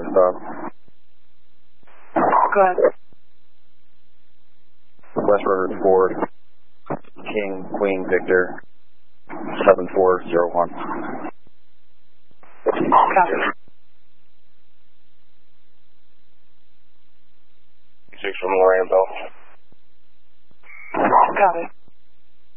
hard stop. Go ahead. West River 4, King, Queen, Victor, 7401. Copy. 6 from Lorraine Bell. Got it.